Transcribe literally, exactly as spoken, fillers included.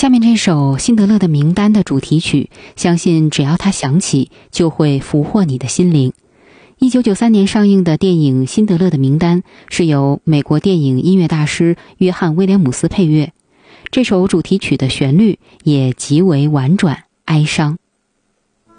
下面这首《辛德勒的名单》的主题曲，相信只要它响起，就会俘获你的心灵。一九九三年上映的电影《辛德勒的名单》是由美国电影音乐大师约翰·威廉姆斯配乐，这首主题曲的旋律也极为婉转哀伤。